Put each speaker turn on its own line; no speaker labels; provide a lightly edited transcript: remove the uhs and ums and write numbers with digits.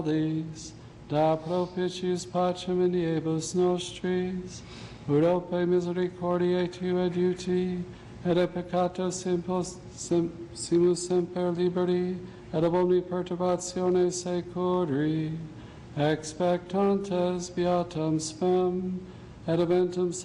Valdis, da propitiis pacem in diebus nostris, urope misericordiae tue adiuti, et a peccato simus semper liberi, et ab omni perturbatione securi, expectantes beatam spem, et eventum